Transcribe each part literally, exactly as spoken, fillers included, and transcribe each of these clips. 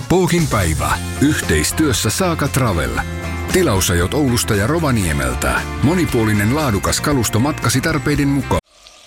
Pookin päivä. Yhteistyössä Saaka Travel. Tilausajot Oulusta ja Rovaniemeltä. Monipuolinen laadukas kalusto matkasi tarpeiden mukaan.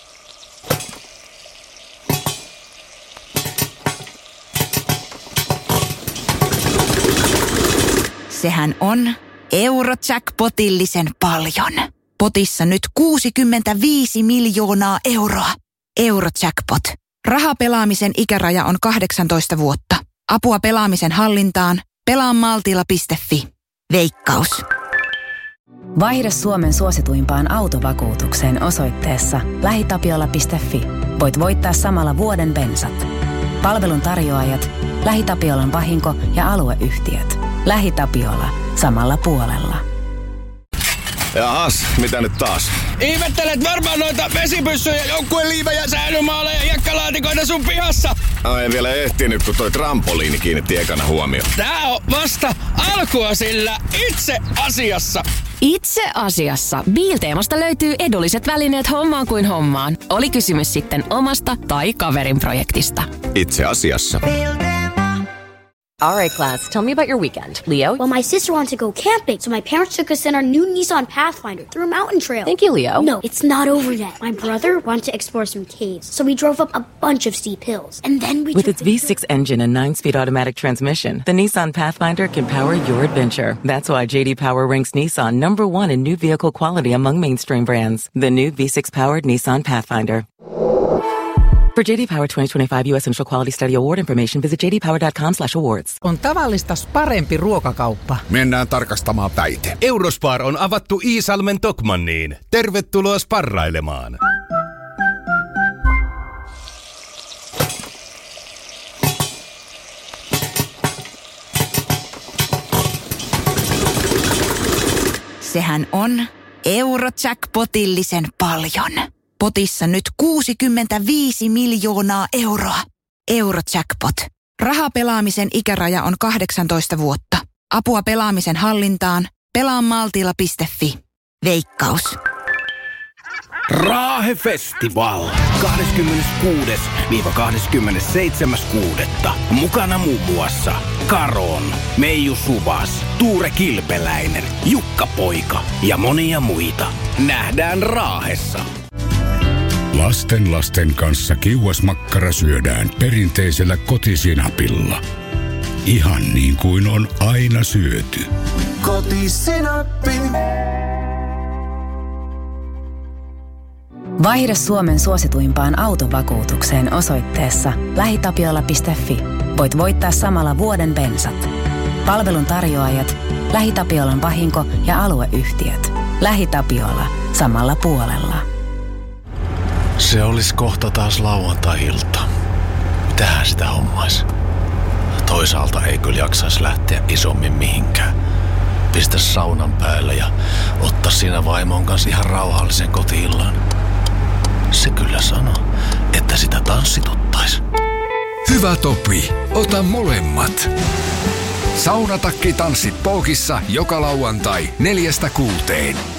Sehän on Eurojackpotillisen paljon. Potissa nyt kuusikymmentäviisi miljoonaa euroa. Eurojackpot. Rahapelaamisen ikäraja on kahdeksantoista vuotta. Apua pelaamisen hallintaan. pelaa maltilla piste fi. Veikkaus. Vaihda Suomen suosituimpaan autovakuutukseen osoitteessa lähitapiola piste fi. Voit voittaa samalla vuoden bensat. Palvelun tarjoajat, LähiTapiolan vahinko- ja alueyhtiöt. LähiTapiola. Samalla puolella. Jahas, mitä nyt taas? Ihmettelet varmaan noita vesipyssyjä, joukkueen liivejä, säilymaaleja ja hiekkalaatikoita sun pihassa. No, en vielä ehtinyt, kun toi trampoliini kiinnitti ekana huomioon. Tää on vasta alkua, sillä itse asiassa. Itse asiassa Biilteemasta löytyy edulliset välineet hommaan kuin hommaan. Oli kysymys sitten omasta tai kaverin projektista. Itse asiassa. All right, class, tell me about your weekend. Leo? Well, my sister wanted to go camping, so my parents took us in our new Nissan Pathfinder through a mountain trail. Thank you, Leo. No, it's not over yet. My brother wanted to explore some caves, so we drove up a bunch of steep hills. And then we... With its V six engine and nine-speed automatic transmission, the Nissan Pathfinder can power your adventure. That's why J D Power ranks Nissan number one in new vehicle quality among mainstream brands. The new V six-powered Nissan Pathfinder. For J D Power twenty twenty-five U S Initial Quality Study Award information, visit j d power dot com slash awards. On tavallista parempi ruokakauppa. Mennään tarkastamaan päite. Eurospar on avattu Iisalmen Tokmanniin. Tervetuloa sparrailemaan. Sehän on Eurojackpotillisen paljon. Potissa nyt kuusikymmentäviisi miljoonaa euroa. Eurojackpot. Rahapelaamisen ikäraja on kahdeksantoista vuotta. Apua pelaamisen hallintaan. pelaa maltilla piste fi. Veikkaus. Raahe-festival. kahdeskymmeneskuudes kahdeskymmenesseitsemäs kuudetta Mukana muun muassa Karon, Meiju Suvas, Tuure Kilpeläinen, Jukka Poika ja monia muita. Nähdään Raahessa. Lasten lasten kanssa kiuasmakkara syödään perinteisellä kotisinapilla. Ihan niin kuin on aina syöty. Kotisinappi. Vaihda Suomen suosituimpaan autovakuutukseen osoitteessa lähitapiola piste fi. Voit voittaa samalla vuoden bensat. Palvelun tarjoajat, LähiTapiolan vahinko- ja alueyhtiöt. LähiTapiola. Samalla puolella. Se olisi kohta taas lauantai-ilta. Mitähän sitä hommais? Toisaalta ei kyllä jaksaisi lähteä isommin mihinkään. Pistä saunan päälle ja ottaa siinä vaimon kanssa ihan rauhallisen koti-illan. Se kyllä sanoo, että sitä tanssituttais. Hyvä Topi, ota molemmat. Saunatakki tanssit Pookissa joka lauantai neljästä kuuteen.